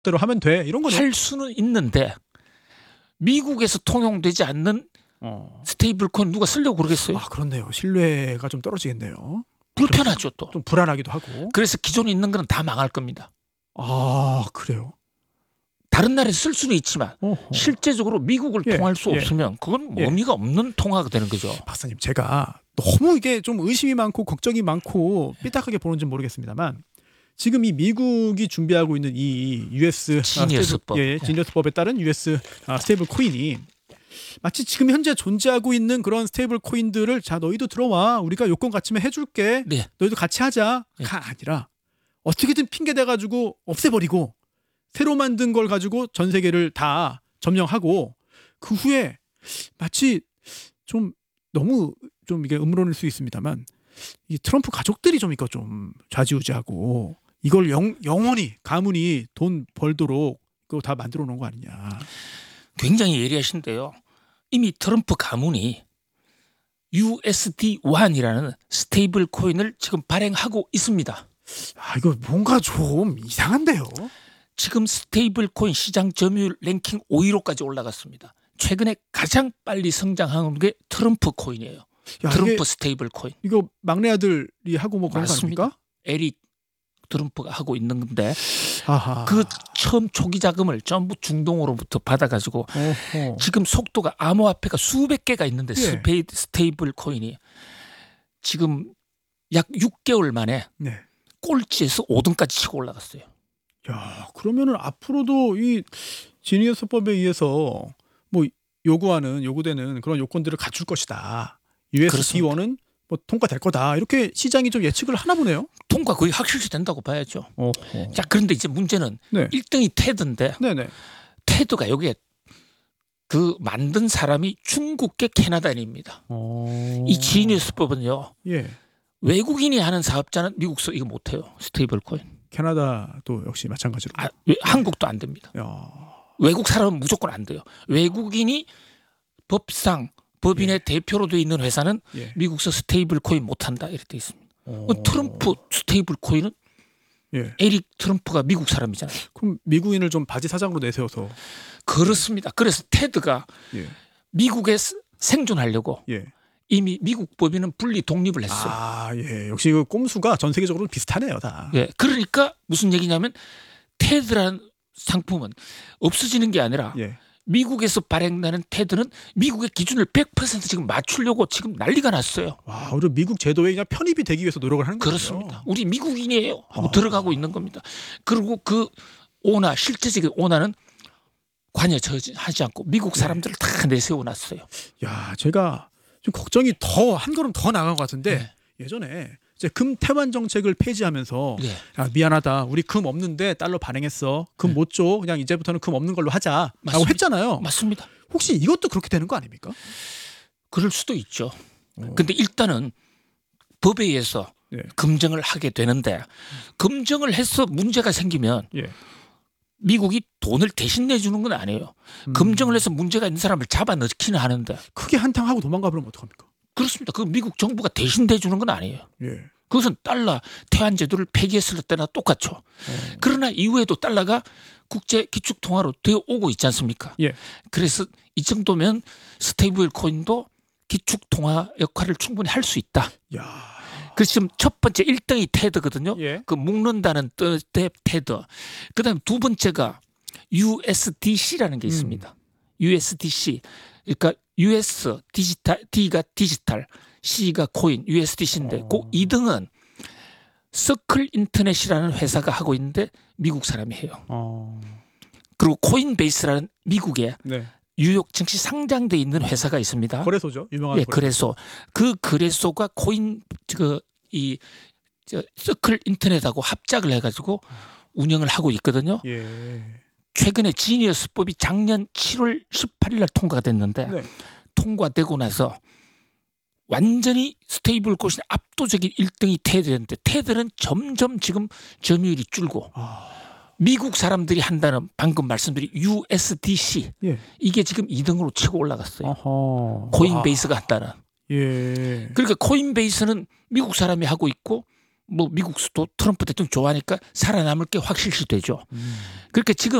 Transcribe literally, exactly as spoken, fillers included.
대로 하면 돼 이런 거죠. 할 수는 있는데 미국에서 통용되지 않는 어. 스테이블 코인 누가 쓰려고 그러겠어요? 아 그렇네요. 신뢰가 좀 떨어지겠네요. 불편하죠 또. 좀 불안하기도 하고. 그래서 기존에 있는 거는 다 망할 겁니다. 아 그래요. 다른 나라에 쓸 수는 있지만 어허. 실제적으로 미국을 예, 통할 수 예. 없으면 그건 예. 의미가 없는 통화가 되는 거죠. 박사님 제가 너무 이게 좀 의심이 많고 걱정이 많고 삐딱하게 보는지 모르겠습니다만 지금 이 미국이 준비하고 있는 이 유에스 지니어스법. 예, 지니어스법에 따른 유에스 스테이블 코인이 마치 지금 현재 존재하고 있는 그런 스테이블 코인들을 자 너희도 들어와 우리가 요건 갖추면 해줄게 네. 너희도 같이 하자가 네. 아니라 어떻게든 핑계 대가지고 없애버리고 새로 만든 걸 가지고 전 세계를 다 점령하고 그 후에 마치 좀 너무 좀 이게 음모론일 수 있습니다만 이 트럼프 가족들이 좀 이거 좀 좌지우지하고 이걸 영, 영원히 가문이 돈 벌도록 그거 다 만들어 놓은 거 아니냐. 굉장히 예리하신데요. 이미 트럼프 가문이 유에스디 일이라는 스테이블 코인을 지금 발행하고 있습니다. 아 이거 뭔가 좀 이상한데요. 지금 스테이블 코인 시장 점유율 랭킹 오 위로까지 올라갔습니다. 최근에 가장 빨리 성장한 게 트럼프 코인이에요. 야, 트럼프 이게, 스테이블 코인. 이거 막내 아들이 하고 뭐 그런 거 맞습니다. 아닙니까? 에릭 트럼프가 하고 있는 건데 아하. 그 처음 초기 자금을 전부 중동으로부터 받아가지고 어허. 지금 속도가 암호화폐가 수백 개가 있는데 예. 스페이드 스테이블 코인이 지금 약 육 개월 만에 네. 꼴찌에서 오 등까지 치고 올라갔어요. 야, 그러면은 앞으로도 이 지니어스법에 의해서 뭐 요구하는 요구되는 그런 요건들을 갖출 것이다. 유에스디 일은 뭐 통과될 거다. 이렇게 시장이 좀 예측을 하나 보네요. 통과 거의 확실시 된다고 봐야죠. 어허. 자, 그런데 이제 문제는 네. 일 등이 테드인데 네네. 테드가 여기에 그 만든 사람이 중국계 캐나다인입니다. 어... 이 지니어스법은요. 예. 외국인이 하는 사업자는 미국서 이거 못해요. 스테이블 코인. 캐나다도 역시 마찬가지로. 아, 왜, 한국도 안 됩니다. 야. 외국 사람은 무조건 안 돼요. 외국인이 법상 법인의 예. 대표로 돼 있는 회사는 예. 미국서 스테이블 코인 못한다 이렇게 돼 있습니다. 어... 트럼프 스테이블 코인은 예. 에릭 트럼프가 미국 사람이잖아요. 그럼 미국인을 좀 바지 사장으로 내세워서. 그렇습니다. 그래서 테드가 예. 미국에 생존하려고 예. 이미 미국 법인은 분리 독립을 했어요. 아, 예. 역시 그 꼼수가 전 세계적으로 비슷하네요, 다. 예. 그러니까 무슨 얘기냐면 테드라는 상품은 없어지는 게 아니라 예. 미국에서 발행되는 테드는 미국의 기준을 백 퍼센트 지금 맞추려고 지금 난리가 났어요. 와, 오히려 미국 제도에 그냥 편입이 되기 위해서 노력을 하는 거죠. 그렇습니다. 우리 미국인이에요 하고 아. 들어가고 있는 겁니다. 그리고 그 오나 실제적인 오나는 관여하지 않고 미국 사람들을 다 내세워놨어요. 야, 제가 좀 걱정이 더 한 걸음 더 나간 것 같은데 네. 예전에 이제 금 태환 정책을 폐지하면서 네. 야, 미안하다, 우리 금 없는데 달러 발행했어, 금 네. 못 줘, 그냥 이제부터는 금 없는 걸로 하자라고 맞습니다. 했잖아요. 맞습니다. 혹시 이것도 그렇게 되는 거 아닙니까? 그럴 수도 있죠. 어. 근데 일단은 법에 의해서 예. 검증을 하게 되는데 검증을 해서 문제가 생기면 예. 미국이 돈을 대신 내주는 건 아니에요. 음. 검증을 해서 문제가 있는 사람을 잡아넣기는 하는데 크게 한탕하고 도망가 버리면 어떡합니까? 그렇습니다. 그 미국 정부가 대신 대주는 건 아니에요. 예. 그것은 달러 태환 제도를 폐기했을 때나 똑같죠. 어. 그러나 이후에도 달러가 국제 기축 통화로 되어 오고 있지 않습니까? 예. 그래서 이 정도면 스테이블 코인도 기축 통화 역할을 충분히 할 수 있다. 야. 그래서 지금 첫 번째 일 등이 테드거든요. 예. 그 묶는다는 뜻의 테드. 그다음 두 번째가 유에스디씨라는 게 있습니다. 음. 유에스디씨. 그러니까 유에스 디지털 D가 디지털, C가 코인, 유에스디씨인데 어. 그 이 등은 서클 인터넷이라는 회사가 하고 있는데 미국 사람이 해요. 어. 그리고 코인베이스라는 미국에 네. 뉴욕 증시 상장돼 있는 회사가 있습니다. 거래소죠. 유명한 예, 거래소. 거래소. 그 거래소가 코인 그이 서클 인터넷하고 합작을 해가지고 운영을 하고 있거든요. 예. 최근에 지니어스법이 작년 칠월 십팔일 날 통과가 됐는데 네. 통과되고 나서 완전히 스테이블 코인의 압도적인 일 등이 테드였는데 테드는 점점 지금 점유율이 줄고 아. 미국 사람들이 한다는 방금 말씀드린 유에스디씨 예. 이게 지금 이 등으로 치고 올라갔어요. 어허. 코인베이스가 한다는. 예. 그러니까 코인베이스는 미국 사람이 하고 있고 뭐 미국 수도 트럼프 대통령 좋아하니까 살아남을 게 확실시 되죠. 음. 그러니까 지금